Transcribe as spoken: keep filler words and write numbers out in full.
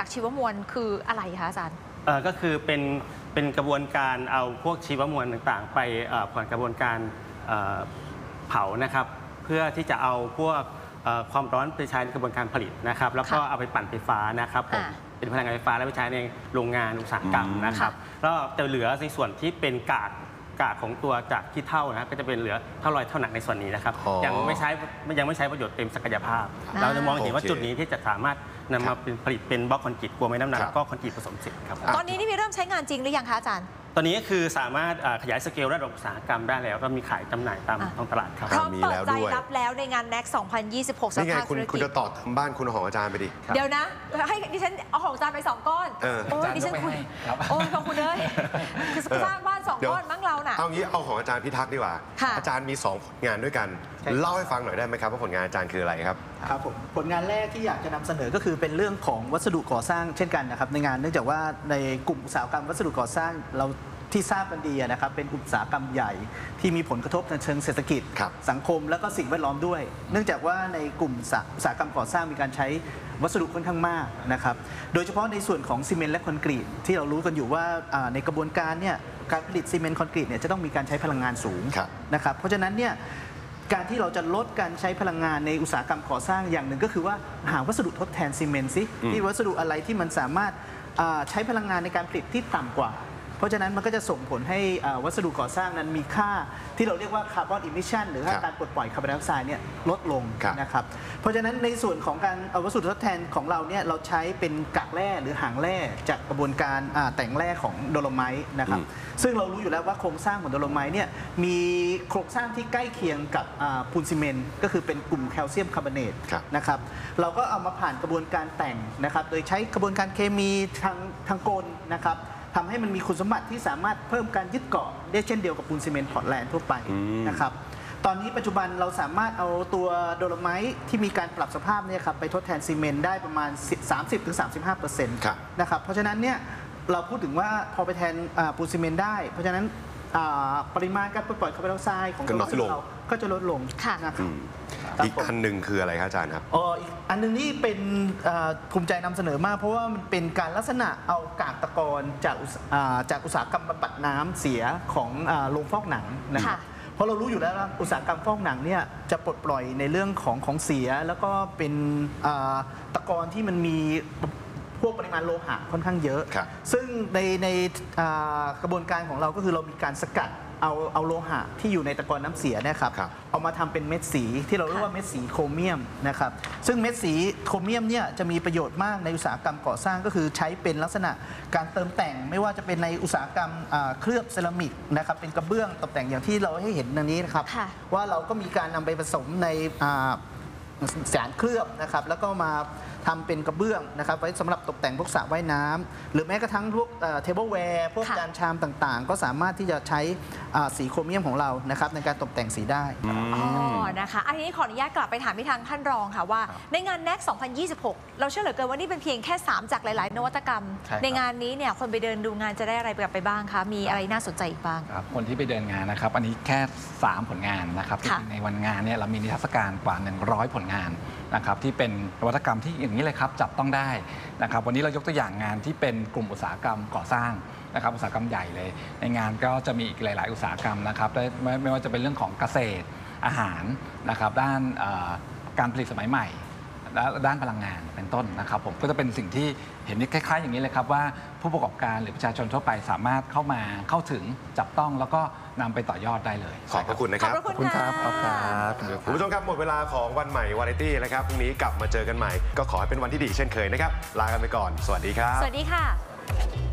ชีวมวลคืออะไรคะอาจารย์เออก็คือเป็นเป็นกระบวนการเอาพวกชีวมวลต่างๆไปผ่านกระบวนการเผานะครับเพื่อที่จะเอาพวกความร้อนไปใช้ในกระบวนการผลิตนะครับแล้วก็เอาไปปั่นไฟฟ้านะครับผมเป็นพลังงานไฟฟ้าแล้วไปใช้ในโรงงานอุตสาหกรรมนะครับแล้วจะเหลือในส่วนที่เป็นกากกากของตัวจากขี้เถ้านะก็จะเป็นเหลือเท่าลอยเท่าหนักในส่วนนี้นะครับยังไม่ใช้ยังไม่ใช้ประโยชน์เต็มศักยภาพเราจะมองเห็นว่าจุดนี้ที่จะสามารถนำมาเป็นผลิตเป็นบล็อกคอนกรีตกลัวไม่น้ำหนักก็คอนกรีตผสมเสร็จครับตอนนี้นี่มีเริ่มใช้งานจริงหรือยังคะอาจารย์ตอนนี้คือสามารถขยายสเกลระดับอุตสาหกรรมได้แล้วก็มีขายจำหน่ายตามท้องตลาดครับพร้อมเปิดใจรับแล้วในงาน เน็กซ์ สองพันยี่สิบหกนี่ไงคุณคุณจะต่อทำบ้านคุณของอาจารย์ไปดิเดี๋ยวนะให้ดิฉันเอาของอาจารย์ไปสองก้อนโอ้ยดิฉันคุณโอ้ยของคุณเลยคือสร้างบ้านสองก้อนมั้งเราน่ะเอางี้เอาของอาจารย์พิทักษ์ดีกว่าอาจารย์มีสองผลงานด้วยกันเล่าให้ฟังหน่อยได้ไหมครับว่าผลงานอาจารย์คืออะไรครับครับผมผลงานแรกที่อยากจะนำเสนอก็คือเป็นเรื่องของวัสดุก่อสร้างเช่นกันนะครับในงานเนื่องจากว่าในกลุ่มอุตสาหกรรมวัสดุก่อสร้างเราที่ทราบกันดีนะครับเป็นอุตสาหกรรมใหญ่ที่มีผลกระทบในเชิงเศรษฐกิจสังคมและก็สิ่งแวดล้อมด้วยเนื่องจากว่าในกลุ่มอุตสาหกรรมก่อสร้างมีการใช้วัสดุค่อนข้างมากนะครับโดยเฉพาะในส่วนของซีเมนต์และคอนกรีตที่เรารู้กันอยู่ว่าในกระบวนการเนี่ยการผลิตซีเมนต์คอนกรีตเนี่ยจะต้องมีการใช้พลังงานสูงนะครับเพราะฉะนั้นเนี่ยการที่เราจะลดการใช้พลังงานในอุตสาหกรรมก่อสร้างอย่างหนึ่งก็คือว่าหาวัสดุทดแทนซีเมนต์สิที่วัสดุอะไรที่มันสามารถใช้พลังงานในการผลิตที่ต่ำกว่าเพราะฉะนั้นมันก็จะส่งผลให้วัสดุก่อสร้างนั้นมีค่าที่เราเรียกว่าคาร์บอนอิมิชันหรือการปลดปล่อยคาร์บอนไดออกไซด์เนี่ยลดลงนะครับเพราะฉะนั้นในส่วนของการเอาวัสดุทดแทนของเราเนี่ยเราใช้เป็นกากแร่หรือหางแร่จากกระบวนการแต่งแร่ของโดโลไมต์นะครับซึ่งเรารู้อยู่แล้วว่าโครงสร้างของโดโลไมต์เนี่ยมีโครงสร้างที่ใกล้เคียงกับปูนซีเมนต์ก็คือเป็นกลุ่มแคลเซียมคาร์บอเนตนะครับเราก็เอามาผ่านกระบวนการแต่งนะครับโดยใช้กระบวนการเคมีทางทางกลนะครับทำให้มันมีคุณสมบัติที่สามารถเพิ่มการยึดเกาะได้เช่นเดียวกับปูนซีเมนต์พอร์ตแลนด์ทั่วไปนะครับตอนนี้ปัจจุบันเราสามารถเอาตัวโดโลไมต์ที่มีการปรับสภาพเนี่ยครับไปทดแทนซีเมนต์ได้ประมาณ สามสิบถึงสามสิบห้าเปอร์เซ็นต์ นะครับเพราะฉะนั้นเนี่ยเราพูดถึงว่าพอไปแทนปูนซีเมนต์ได้เพราะฉะนั้นปริมาณการปล่อยคาร์บอนไดออกไซด์ของตัวเราก็จะลดลงนะครับอีกอันหนึ่งคืออะไรครับอาจารย์ครับอ๋ออีกอันหนึ่งนี่เป็นภูมิใจนำเสนอมากเพราะว่ามันเป็นการลักษณะเอากากตะกอนจากจากอุตสาหกรรมบำบัดน้ำเสียของโรงฟอกหนังนะครับเพราะเรารู้อยู่แล้วว่าอุตสาหกรรมฟอกหนังเนี่ยจะปลดปล่อยในเรื่องของของเสียแล้วก็เป็นตะกอนที่มันมีพวกปริมาณโลหะค่อนข้างเยอะซึ่งในในกระบวนการของเราก็คือเรามีการสกัดเอาเอาโลหะที่อยู่ในตะกอนน้ำเสียนะครับเอามาทำเป็นเม็ดสีที่เราเรียกว่าเม็ดสีโครเมียมนะครับซึ่งเม็ดสีโครเมียมเนี่ยจะมีประโยชน์มากในอุตสาหกรรมก่อสร้างก็คือใช้เป็นลักษณะการเติมแต่งไม่ว่าจะเป็นในอุตสาหกรรมเคลือบเซรามิกนะครับเป็นกระเบื้องตกแต่งอย่างที่เราให้เห็นในนี้นะครับว่าเราก็มีการนำไปผสมในสารเคลือบนะครับแล้วก็มาทำเป็นกระเบื้องนะครับไว้สำหรับตกแต่งพวกสระว่ายน้ำหรือแม้กระทั่งพวกเทเบิลแวร์พวกจานชามต่างๆก็สามารถที่จะใช้สีโครเมียมของเรานะครับในการตกแต่งสีได้อ๋อนะคะอันนี้ขออนุญาตกลับไปถามที่ทางท่านรองค่ะว่าในงาน เน็กซ์ สองพันยี่สิบหก เราเชื่อเหลือเกินว่านี่เป็นเพียงแค่สามจากหลายๆนวัตกรรมในงานนี้เนี่ยคนไปเดินดูงานจะได้อะไรกลับไปบ้างคะมีอะไรน่าสนใจอีกบ้างครับคนที่ไปเดินงานนะครับอันนี้แค่สามผลงานนะครับในวันงานเนี่ยเรามีนิทรรศการกว่าหนึ่งร้อยผลงานนะครับที่เป็นนวัตกรรมที่อย่างนี้เลยครับจับต้องได้นะครับวันนี้เรายกตัวอย่างงานที่เป็นกลุ่มอุตสาหกรรมก่อสร้างนะครับอุตสาหกรรมใหญ่เลยในงานก็จะมีอีกหลาย ๆ อุตสาหกรรมนะครับไม่ไม่ว่าจะเป็นเรื่องของเกษตรอาหารนะครับด้านการผลิตสมัยใหม่และด้านพลังงานเป็นต้นนะครับผมก็จะเป็นสิ่งที่เห็นคล้าย ๆ อย่างนี้เลยครับว่าผู้ประกอบการหรือประชาชนทั่วไปสามารถเข้ามาเข้าถึงจับต้องแล้วก็นำไปต่อยอดได้เลยขอบพระคุณนะครับขอบคุณครับขอบคุณครับคุณผู้ชมครับหมดเวลาของวันใหม่วาไรตี้นะครับพรุ่งนี้กลับมาเจอกันใหม่ก็ขอให้เป็นวันที่ดีเช่นเคยนะครับลากันไปก่อนสวัสดีครับสวัสดีค่ะ